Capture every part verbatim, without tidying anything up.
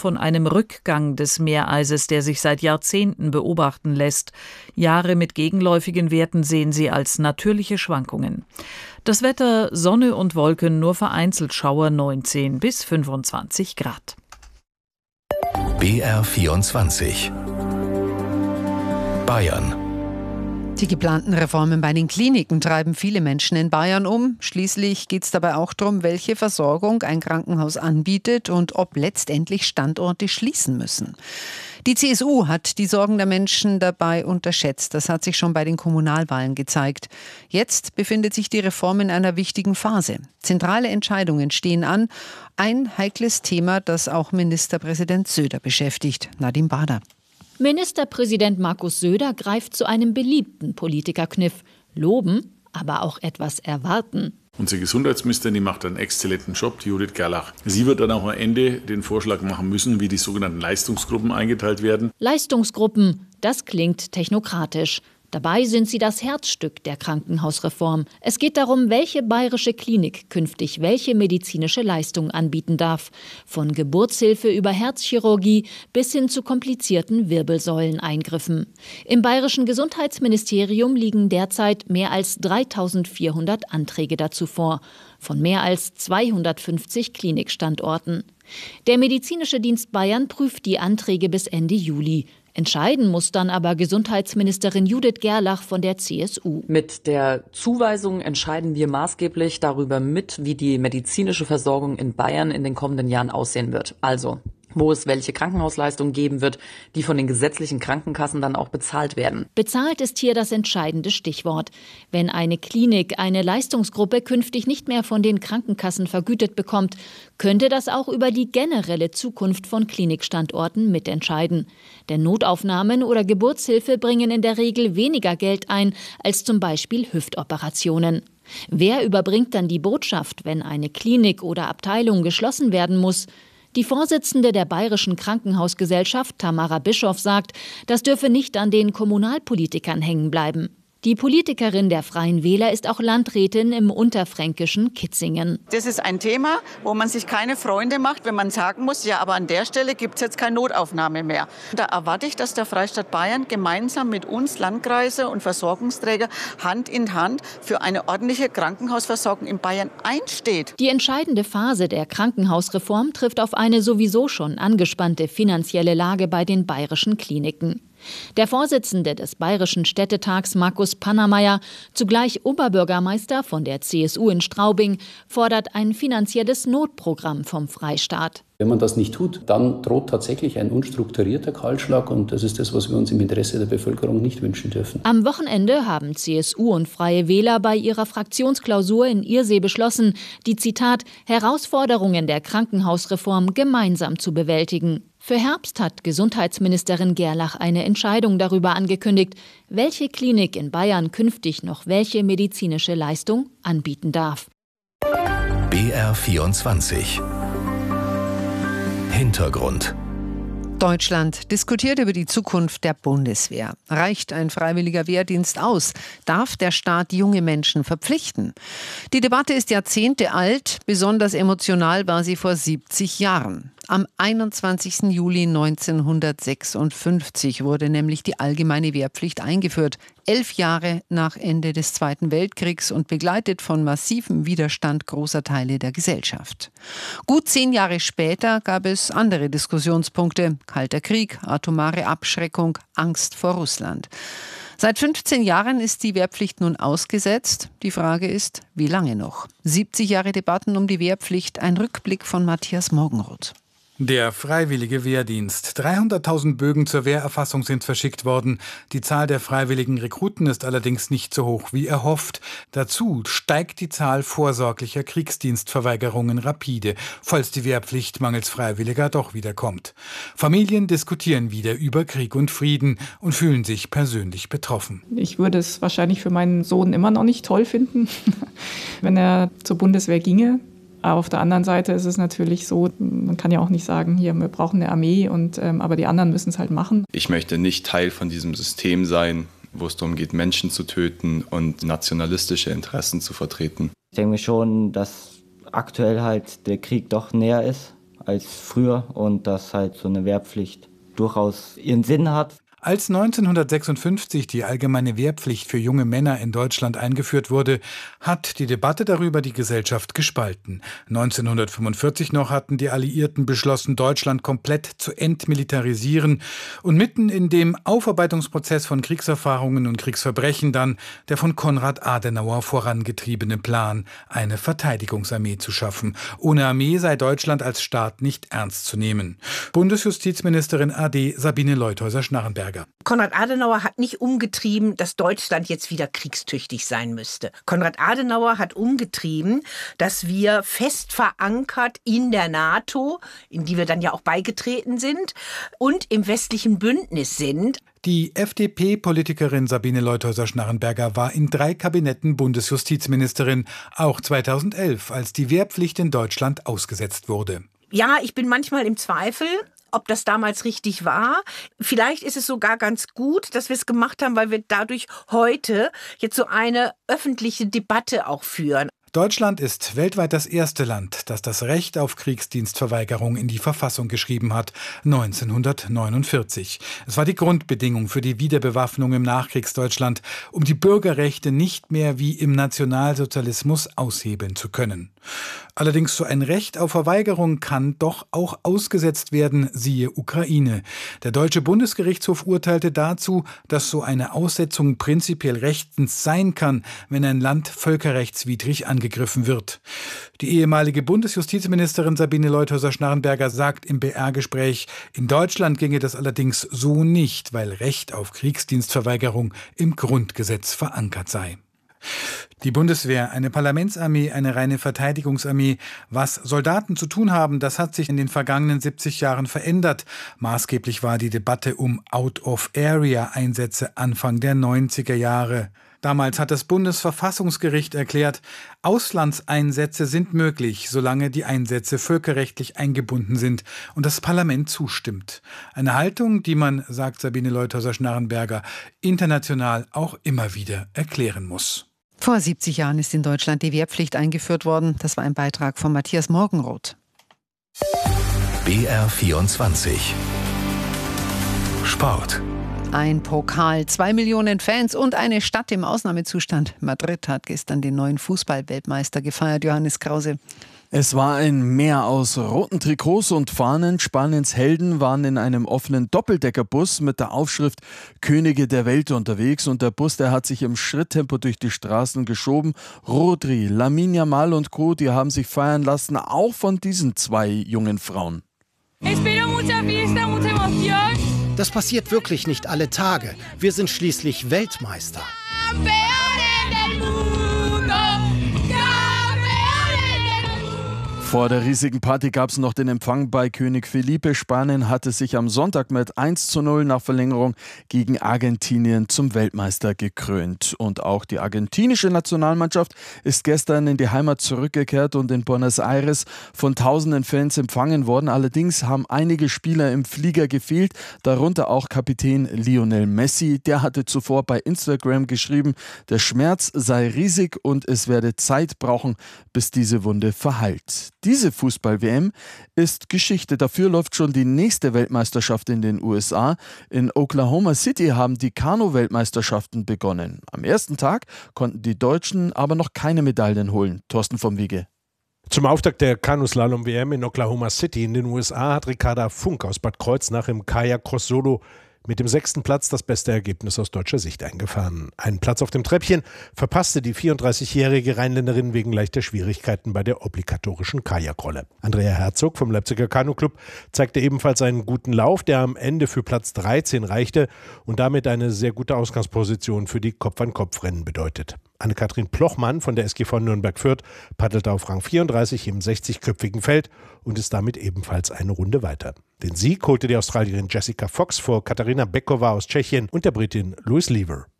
von einem Rückgang des Meereises, der sich seit Jahrzehnten beobachten lässt. Jahre mit gegenläufigen Werten sehen sie als natürliche Schwankungen. Das Wetter: Sonne und Wolken, nur vereinzelt Schauer, neunzehn bis fünfundzwanzig Grad. B R vierundzwanzig Bayern. Die geplanten Reformen bei den Kliniken treiben viele Menschen in Bayern um. Schließlich geht es dabei auch darum, welche Versorgung ein Krankenhaus anbietet und ob letztendlich Standorte schließen müssen. Die C S U hat die Sorgen der Menschen dabei unterschätzt. Das hat sich schon bei den Kommunalwahlen gezeigt. Jetzt befindet sich die Reform in einer wichtigen Phase. Zentrale Entscheidungen stehen an. Ein heikles Thema, das auch Ministerpräsident Söder beschäftigt. Nadine Bader. Ministerpräsident Markus Söder greift zu einem beliebten Politikerkniff. Loben, aber auch etwas erwarten. Unsere Gesundheitsministerin, die macht einen exzellenten Job, die Judith Gerlach. Sie wird dann auch am Ende den Vorschlag machen müssen, wie die sogenannten Leistungsgruppen eingeteilt werden. Leistungsgruppen, das klingt technokratisch. Dabei sind sie das Herzstück der Krankenhausreform. Es geht darum, welche bayerische Klinik künftig welche medizinische Leistung anbieten darf. Von Geburtshilfe über Herzchirurgie bis hin zu komplizierten Wirbelsäuleneingriffen. Im bayerischen Gesundheitsministerium liegen derzeit mehr als dreitausendvierhundert Anträge dazu vor. Von mehr als zweihundertfünfzig Klinikstandorten. Der Medizinische Dienst Bayern prüft die Anträge bis Ende Juli. Entscheiden muss dann aber Gesundheitsministerin Judith Gerlach von der C S U. Mit der Zuweisung entscheiden wir maßgeblich darüber mit, wie die medizinische Versorgung in Bayern in den kommenden Jahren aussehen wird. Also, wo es welche Krankenhausleistungen geben wird, die von den gesetzlichen Krankenkassen dann auch bezahlt werden. Bezahlt ist hier das entscheidende Stichwort. Wenn eine Klinik eine Leistungsgruppe künftig nicht mehr von den Krankenkassen vergütet bekommt, könnte das auch über die generelle Zukunft von Klinikstandorten mitentscheiden. Denn Notaufnahmen oder Geburtshilfe bringen in der Regel weniger Geld ein als zum Beispiel Hüftoperationen. Wer überbringt dann die Botschaft, wenn eine Klinik oder Abteilung geschlossen werden muss? Die Vorsitzende der Bayerischen Krankenhausgesellschaft, Tamara Bischoff, sagt, das dürfe nicht an den Kommunalpolitikern hängen bleiben. Die Politikerin der Freien Wähler ist auch Landrätin im unterfränkischen Kitzingen. Das ist ein Thema, wo man sich keine Freunde macht, wenn man sagen muss, ja, aber an der Stelle gibt es jetzt keine Notaufnahme mehr. Da erwarte ich, dass der Freistaat Bayern gemeinsam mit uns, Landkreise und Versorgungsträger, Hand in Hand für eine ordentliche Krankenhausversorgung in Bayern einsteht. Die entscheidende Phase der Krankenhausreform trifft auf eine sowieso schon angespannte finanzielle Lage bei den bayerischen Kliniken. Der Vorsitzende des Bayerischen Städtetags, Markus Pannermeier, zugleich Oberbürgermeister von der C S U in Straubing, fordert ein finanzielles Notprogramm vom Freistaat. Wenn man das nicht tut, dann droht tatsächlich ein unstrukturierter Kahlschlag und das ist das, was wir uns im Interesse der Bevölkerung nicht wünschen dürfen. Am Wochenende haben C S U und Freie Wähler bei ihrer Fraktionsklausur in Irsee beschlossen, die, Zitat, Herausforderungen der Krankenhausreform gemeinsam zu bewältigen. Für Herbst hat Gesundheitsministerin Gerlach eine Entscheidung darüber angekündigt, welche Klinik in Bayern künftig noch welche medizinische Leistung anbieten darf. B R vierundzwanzig Hintergrund. Deutschland diskutiert über die Zukunft der Bundeswehr. Reicht ein freiwilliger Wehrdienst aus? Darf der Staat junge Menschen verpflichten? Die Debatte ist Jahrzehnte alt, besonders emotional war sie vor siebzig Jahren. Am einundzwanzigsten Juli neunzehnhundertsechsundfünfzig wurde nämlich die allgemeine Wehrpflicht eingeführt. Elf Jahre nach Ende des Zweiten Weltkriegs und begleitet von massivem Widerstand großer Teile der Gesellschaft. Gut zehn Jahre später gab es andere Diskussionspunkte. Kalter Krieg, atomare Abschreckung, Angst vor Russland. Seit fünfzehn Jahren ist die Wehrpflicht nun ausgesetzt. Die Frage ist, wie lange noch? siebzig Jahre Debatten um die Wehrpflicht, ein Rückblick von Matthias Morgenroth. Der freiwillige Wehrdienst. dreihunderttausend Bögen zur Wehrerfassung sind verschickt worden. Die Zahl der freiwilligen Rekruten ist allerdings nicht so hoch wie erhofft. Dazu steigt die Zahl vorsorglicher Kriegsdienstverweigerungen rapide, falls die Wehrpflicht mangels Freiwilliger doch wieder kommt. Familien diskutieren wieder über Krieg und Frieden und fühlen sich persönlich betroffen. Ich würde es wahrscheinlich für meinen Sohn immer noch nicht toll finden, wenn er zur Bundeswehr ginge. Aber auf der anderen Seite ist es natürlich so, man kann ja auch nicht sagen, hier, wir brauchen eine Armee, und, ähm, aber die anderen müssen es halt machen. Ich möchte nicht Teil von diesem System sein, wo es darum geht, Menschen zu töten und nationalistische Interessen zu vertreten. Ich denke schon, dass aktuell halt der Krieg doch näher ist, als früher und dass halt so eine Wehrpflicht durchaus ihren Sinn hat. Als neunzehnhundertsechsundfünfzig die allgemeine Wehrpflicht für junge Männer in Deutschland eingeführt wurde, hat die Debatte darüber die Gesellschaft gespalten. neunzehnhundertfünfundvierzig noch hatten die Alliierten beschlossen, Deutschland komplett zu entmilitarisieren. Und mitten in dem Aufarbeitungsprozess von Kriegserfahrungen und Kriegsverbrechen dann der von Konrad Adenauer vorangetriebene Plan, eine Verteidigungsarmee zu schaffen. Ohne Armee sei Deutschland als Staat nicht ernst zu nehmen. Bundesjustizministerin A D Sabine Leutheusser-Schnarrenberger. Konrad Adenauer hat nicht umgetrieben, dass Deutschland jetzt wieder kriegstüchtig sein müsste. Konrad Adenauer hat umgetrieben, dass wir fest verankert in der NATO, in die wir dann ja auch beigetreten sind, und im westlichen Bündnis sind. Die F D P-Politikerin Sabine Leutheusser-Schnarrenberger war in drei Kabinetten Bundesjustizministerin, auch zweitausendelf, als die Wehrpflicht in Deutschland ausgesetzt wurde. Ja, ich bin manchmal im Zweifel, ob das damals richtig war. Vielleicht ist es sogar ganz gut, dass wir es gemacht haben, weil wir dadurch heute jetzt so eine öffentliche Debatte auch führen. Deutschland ist weltweit das erste Land, das das Recht auf Kriegsdienstverweigerung in die Verfassung geschrieben hat, neunzehnhundertneunundvierzig. Es war die Grundbedingung für die Wiederbewaffnung im Nachkriegsdeutschland, um die Bürgerrechte nicht mehr wie im Nationalsozialismus aushebeln zu können. Allerdings so ein Recht auf Verweigerung kann doch auch ausgesetzt werden, siehe Ukraine. Der Deutsche Bundesgerichtshof urteilte dazu, dass so eine Aussetzung prinzipiell rechtens sein kann, wenn ein Land völkerrechtswidrig angegriffen wird. Die ehemalige Bundesjustizministerin Sabine Leutheusser-Schnarrenberger sagt im B R-Gespräch, in Deutschland ginge das allerdings so nicht, weil Recht auf Kriegsdienstverweigerung im Grundgesetz verankert sei. Die Bundeswehr, eine Parlamentsarmee, eine reine Verteidigungsarmee. Was Soldaten zu tun haben, das hat sich in den vergangenen siebzig Jahren verändert. Maßgeblich war die Debatte um Out-of-Area-Einsätze Anfang der neunziger Jahre. Damals hat das Bundesverfassungsgericht erklärt, Auslandseinsätze sind möglich, solange die Einsätze völkerrechtlich eingebunden sind und das Parlament zustimmt. Eine Haltung, die man, sagt Sabine Leutheusser-Schnarrenberger, international auch immer wieder erklären muss. Vor siebzig Jahren ist in Deutschland die Wehrpflicht eingeführt worden. Das war ein Beitrag von Matthias Morgenroth. B R vierundzwanzig Sport. Ein Pokal, zwei Millionen Fans und eine Stadt im Ausnahmezustand. Madrid hat gestern den neuen Fußball-Weltmeister gefeiert, Johannes Krause. Es war ein Meer aus roten Trikots und Fahnen. Spaniens Helden waren in einem offenen Doppeldeckerbus mit der Aufschrift Könige der Welt unterwegs. Und der Bus, der hat sich im Schritttempo durch die Straßen geschoben. Rodri, Lamine Yamal und Co., die haben sich feiern lassen, auch von diesen zwei jungen Frauen. Das passiert wirklich nicht alle Tage. Wir sind schließlich Weltmeister. Vor der riesigen Party gab es noch den Empfang bei König Felipe. Spanien hatte sich am Sonntag mit eins zu null nach Verlängerung gegen Argentinien zum Weltmeister gekrönt. Und auch die argentinische Nationalmannschaft ist gestern in die Heimat zurückgekehrt und in Buenos Aires von tausenden Fans empfangen worden. Allerdings haben einige Spieler im Flieger gefehlt, darunter auch Kapitän Lionel Messi. Der hatte zuvor bei Instagram geschrieben, der Schmerz sei riesig und es werde Zeit brauchen, bis diese Wunde verheilt. Diese Fußball-W M ist Geschichte. Dafür läuft schon die nächste Weltmeisterschaft in den U S A. In Oklahoma City haben die Kanu-Weltmeisterschaften begonnen. Am ersten Tag konnten die Deutschen aber noch keine Medaillen holen. Thorsten vom Wiege. Zum Auftakt der Kanuslalom-W M in Oklahoma City in den U S A hat Ricarda Funk aus Bad Kreuznach im Kajak-Cross-Solo mit dem sechsten Platz das beste Ergebnis aus deutscher Sicht eingefahren. Einen Platz auf dem Treppchen verpasste die vierunddreißigjährige Rheinländerin wegen leichter Schwierigkeiten bei der obligatorischen Kajakrolle. Andrea Herzog vom Leipziger Kanu-Club zeigte ebenfalls einen guten Lauf, der am Ende für Platz dreizehn reichte und damit eine sehr gute Ausgangsposition für die Kopf-an-Kopf-Rennen bedeutet. Anne-Kathrin Plochmann von der S G V Nürnberg-Fürth paddelte auf Rang vierunddreißig im sechzigköpfigen Feld und ist damit ebenfalls eine Runde weiter. Den Sieg holte die Australierin Jessica Fox vor Katharina Bekova aus Tschechien und der Britin Louise Lever.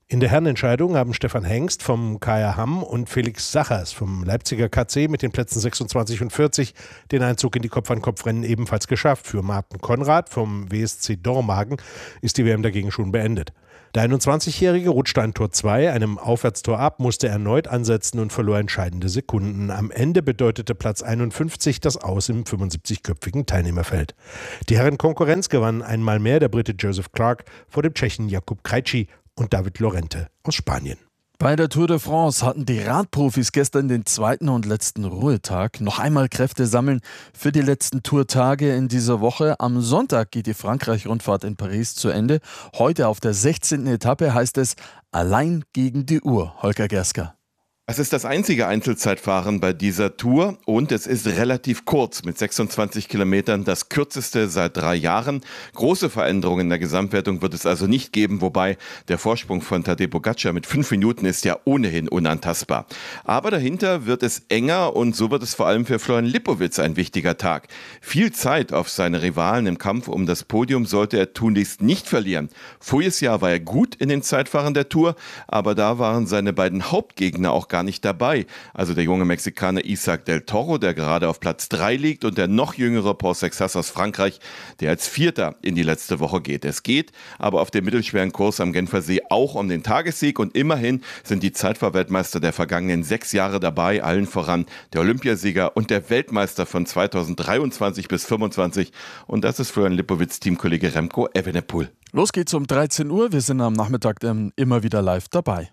In der Herrenentscheidung haben Stefan Hengst vom K R Hamm und Felix Sachers vom Leipziger K C mit den Plätzen sechsundzwanzig und vierzig den Einzug in die Kopf-an-Kopf-Rennen ebenfalls geschafft. Für Martin Konrad vom W S C Dormagen ist die W M dagegen schon beendet. Der einundzwanzigjährige rutschte an Tor zwei, einem Aufwärtstor ab, musste erneut ansetzen und verlor entscheidende Sekunden. Am Ende bedeutete Platz einundfünfzig das Aus im fünfundsiebzigköpfigen Teilnehmerfeld. Die Herrenkonkurrenz gewann einmal mehr der Brite Joseph Clark vor dem Tschechen Jakub Krejci und David Lorente aus Spanien. Bei der Tour de France hatten die Radprofis gestern den zweiten und letzten Ruhetag. Noch einmal Kräfte sammeln für die letzten Tourtage in dieser Woche. Am Sonntag geht die Frankreich-Rundfahrt in Paris zu Ende. Heute auf der sechzehnten Etappe heißt es allein gegen die Uhr. Holger Gersker. Es ist das einzige Einzelzeitfahren bei dieser Tour und es ist relativ kurz mit sechsundzwanzig Kilometern, das kürzeste seit drei Jahren. Große Veränderungen in der Gesamtwertung wird es also nicht geben, wobei der Vorsprung von Tadej Pogačar mit fünf Minuten ist ja ohnehin unantastbar. Aber dahinter wird es enger und so wird es vor allem für Florian Lipowitz ein wichtiger Tag. Viel Zeit auf seine Rivalen im Kampf um das Podium sollte er tunlichst nicht verlieren. Voriges Jahr war er gut in den Zeitfahren der Tour, aber da waren seine beiden Hauptgegner auch gar nicht dabei. Also der junge Mexikaner Isaac del Toro, der gerade auf Platz drei liegt, und der noch jüngere Paul Sexas aus Frankreich, der als Vierter in die letzte Woche geht. Es geht aber auf dem mittelschweren Kurs am Genfersee auch um den Tagessieg und immerhin sind die Zeitfahrweltmeister der vergangenen sechs Jahre dabei, allen voran der Olympiasieger und der Weltmeister von zweitausenddreiundzwanzig bis fünfundzwanzig und das ist Florian Lipowitz Teamkollege Remco Evenepoel. Los geht's um dreizehn Uhr, wir sind am Nachmittag dann immer wieder live dabei.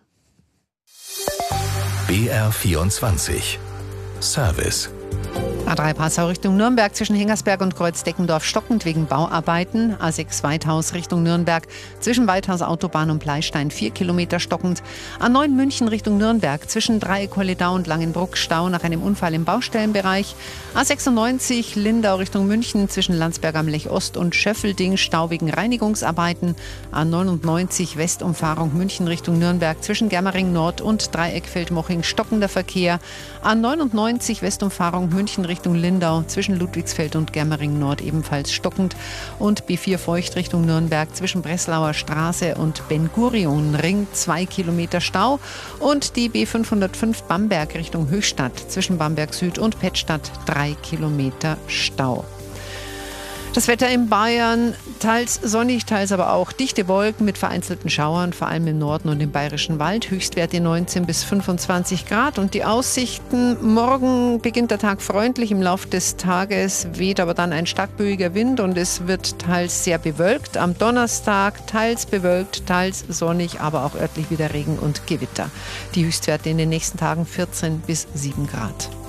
B R vierundzwanzig Service. A drei Passau Richtung Nürnberg zwischen Hengersberg und Kreuzdeckendorf stockend wegen Bauarbeiten. A sechs Weithaus Richtung Nürnberg zwischen Weithaus Autobahn und Pleistein vier Kilometer stockend. A neun München Richtung Nürnberg zwischen Dreieck-Holledau und Langenbruck Stau nach einem Unfall im Baustellenbereich. A sechsundneunzig Lindau Richtung München zwischen Landsberg am Lech Ost und Schöffelding Stau wegen Reinigungsarbeiten. A neunundneunzig Westumfahrung München Richtung Nürnberg zwischen Germering Nord und Dreieckfeld-Moching stockender Verkehr. A neunundneunzig Westumfahrung München Richtung Lindau zwischen Ludwigsfeld und Germering Nord ebenfalls stockend und B vier Feucht Richtung Nürnberg zwischen Breslauer Straße und Ben-Gurion Ring zwei Kilometer Stau und die B fünfhundertfünf Bamberg Richtung Höchstadt zwischen Bamberg Süd und Pettstadt drei Kilometer Stau. Das Wetter in Bayern, teils sonnig, teils aber auch dichte Wolken mit vereinzelten Schauern, vor allem im Norden und im Bayerischen Wald. Höchstwerte neunzehn bis fünfundzwanzig Grad. Und die Aussichten, morgen beginnt der Tag freundlich, im Laufe des Tages weht aber dann ein stark böiger Wind und es wird teils sehr bewölkt. Am Donnerstag teils bewölkt, teils sonnig, aber auch örtlich wieder Regen und Gewitter. Die Höchstwerte in den nächsten Tagen vierzehn bis sieben Grad.